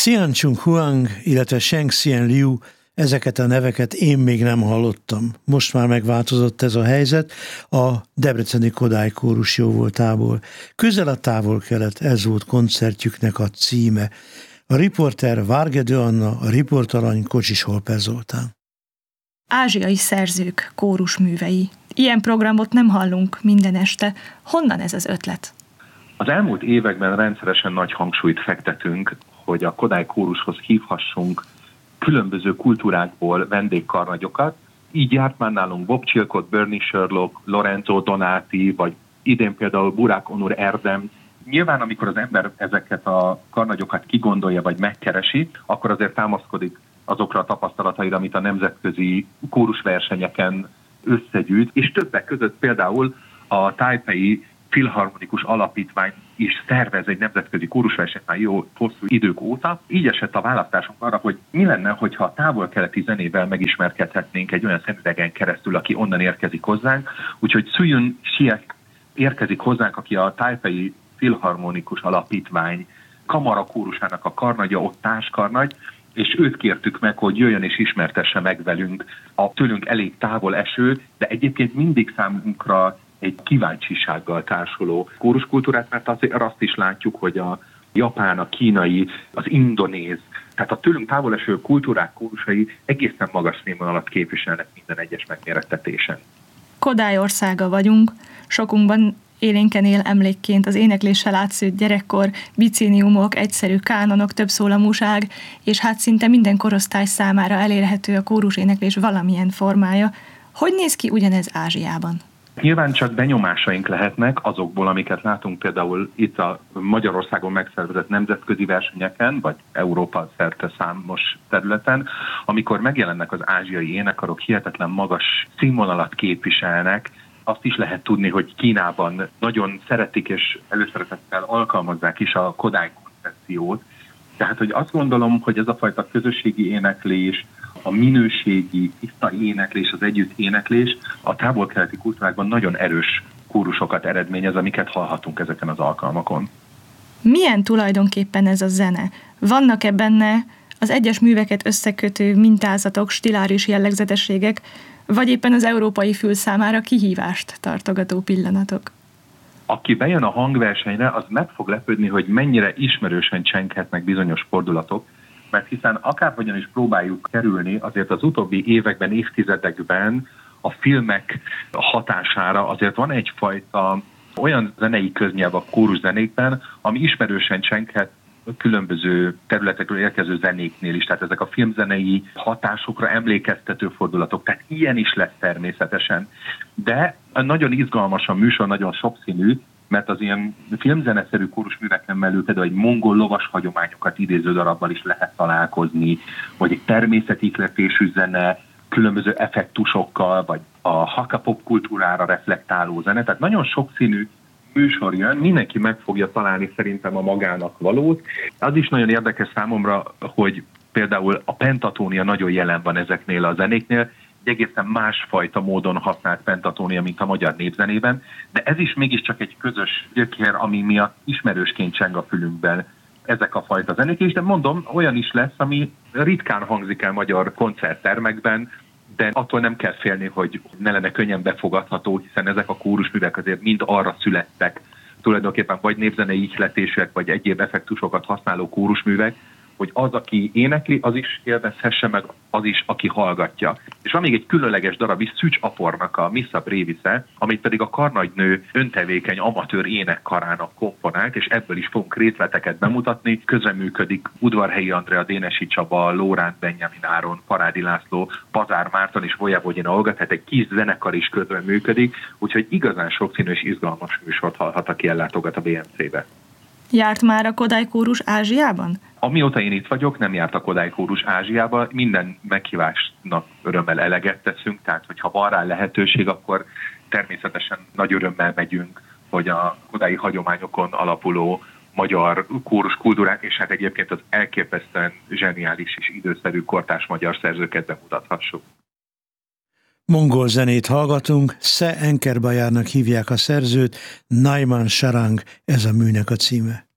Xian Chung Huang, illetve Sheng Xian Liu, ezeket a neveket én még nem hallottam. Most már megváltozott ez a helyzet a debreceni Kodály Kórus jóvoltából. Közel a távol-kelet, ez volt koncertjüknek a címe. A riporter Várgedő Anna, a riportalany Kocsis Holper Zoltán. Ázsiai szerzők kórusművei. Ilyen programot nem hallunk minden este. Honnan ez az ötlet? Az elmúlt években rendszeresen nagy hangsúlyt fektetünk, hogy a Kodály Kórushoz hívhassunk különböző kultúrákból vendégkarnagyokat. Így járt már nálunk Bob Chilcott, Bernie Sherlock, Lorenzo Donati, vagy idén például Burak Onur Erdem. Nyilván, amikor az ember ezeket a karnagyokat kigondolja vagy megkeresi, akkor azért támaszkodik azokra a tapasztalataira, amit a nemzetközi kórusversenyeken összegyűjt, és többek között például a Taipei Filharmonikus Alapítvány is szervez egy nemzetközi kórusversenyt már jó hosszú idők óta. Így esett a választásunk arra, hogy mi lenne, hogyha a távol-keleti zenével megismerkedhetnénk egy olyan szemüvegen keresztül, aki onnan érkezik hozzánk. Úgyhogy Suyun Siek érkezik hozzánk, aki a Taipei Filharmonikus Alapítvány kamarakórusának a karnagya, ott társkarnagy, és őt kértük meg, hogy jöjjön és ismertesse meg velünk a tőlünk elég távol eső, de egyébként mindig számunkra egy kíváncsisággal társuló kóruskultúrát, mert azért azt is látjuk, hogy a japán, a kínai, az indonéz, tehát a tőlünk távol eső kultúrák kórusai egészen magas színvonalat képviselnek minden egyes megmérettetésen. Kodály országa vagyunk, sokunkban élénken él emlékként az énekléssel átszőtt gyerekkor, bicéniumok, egyszerű kánonok, többszólamúság, és hát szinte minden korosztály számára elérhető a kóruséneklés valamilyen formája. Hogy néz ki ugyanez Ázsiában? Nyilván csak benyomásaink lehetnek azokból, amiket látunk például itt a Magyarországon megszervezett nemzetközi versenyeken, vagy Európa szerte számos területen, amikor megjelennek az ázsiai énekarok, hihetetlen magas színvonalat képviselnek. Azt is lehet tudni, hogy Kínában nagyon szeretik és előszeretettel alkalmazzák is a Kodály koncepciót. Tehát, hogy azt gondolom, hogy ez a fajta közösségi éneklés, a minőségi, tiszta éneklés, az együtt éneklés a távol-keleti kultúrákban nagyon erős kórusokat eredményez, amiket hallhatunk ezeken az alkalmakon. Milyen tulajdonképpen ez a zene? Vannak-e benne az egyes műveket összekötő mintázatok, stiláris jellegzetességek, vagy éppen az európai fül számára kihívást tartogató pillanatok? Aki bejön a hangversenyre, az meg fog lepődni, hogy mennyire ismerősen csenghetnek bizonyos fordulatok, mert hiszen akárhogyan is próbáljuk kerülni, azért az utóbbi években, évtizedekben a filmek hatására azért van egyfajta olyan zenei köznyelv a kóruszenékben, ami ismerősen csenghet különböző területekről érkező zenéknél is, tehát ezek a filmzenei hatásokra emlékeztető fordulatok, tehát ilyen is lesz természetesen. De nagyon izgalmas a műsor, nagyon sokszínű, mert az ilyen filmzeneszerű kórusműveken mellül például egy mongol lovas hagyományokat idéző darabbal is lehet találkozni, vagy egy természetikletésű zene, különböző effektusokkal, vagy a hakka pop kultúrára reflektáló zene, tehát nagyon sokszínű műsor jön, mindenki meg fogja találni szerintem a magának valót. Az is nagyon érdekes számomra, hogy például a pentatónia nagyon jelen van ezeknél a zenéknél, egy egészen másfajta módon használt pentatónia, mint a magyar népzenében, de ez is mégiscsak egy közös gyökér, ami miatt ismerősként cseng a fülünkben ezek a fajta zenék is, de mondom, olyan is lesz, ami ritkán hangzik el magyar koncerttermekben, de attól nem kell félni, hogy ne lenne könnyen befogadható, hiszen ezek a kórusművek azért mind arra születtek, tulajdonképpen vagy népzenei ihletések, vagy egyéb effektusokat használó kórusművek, hogy az, aki énekli, az is élvezhesse, meg az is, aki hallgatja. És van még egy különleges darab is, Szücs Apornak a Missa Brevisze, amit pedig a karnagynő öntevékeny amatőr énekkarának komponált, és ebből is fogunk részleteket bemutatni. Közreműködik Udvarhelyi Andrea, Dénesi Csaba, Lóránt Benjamin Áron, Parádi László, Pazár Márton és Vojavodina Olga, tehát egy kis zenekar is közreműködik, úgyhogy igazán sokszínű és izgalmas műsort hallhat, aki ellátogat a BMC-be. Járt már a Kodály Kórus Ázsiában? Amióta én itt vagyok, nem járt a Kodály Kórus Ázsiába. Minden meghívásnak örömmel eleget teszünk, tehát hogyha van rá lehetőség, akkor természetesen nagy örömmel megyünk, hogy a kodályi hagyományokon alapuló magyar kórus kultúrák, és hát egyébként az elképesztően zseniális és időszerű kortárs magyar szerzőket bemutathassuk. Mongol zenét hallgatunk, Se Enkerbajárnak hívják a szerzőt, Naiman Sarang ez a műnek a címe.